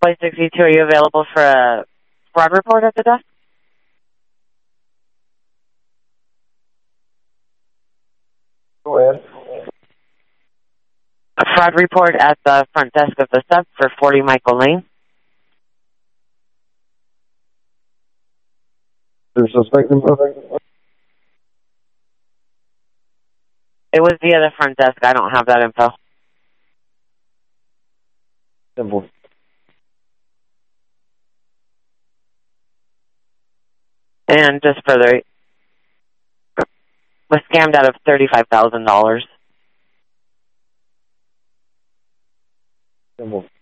Employee 62, are you available for a fraud report at the desk? Go ahead. A fraud report at the front desk of the sub for 40 Michael Lane. There's a suspect involved? It was via the front desk. I don't have that info. Simple. And just further, was scammed out of $35,000. Simple.